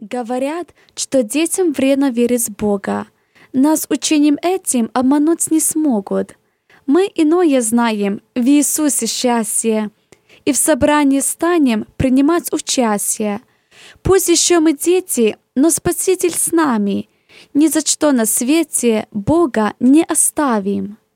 Говорят, что детям вредно верить в Бога. Нас учением этим обмануть не смогут. Мы иное знаем в Иисусе счастье, и в собрании станем принимать участие. Пусть еще мы дети, но Спаситель с нами. Ни за что на свете Бога не оставим.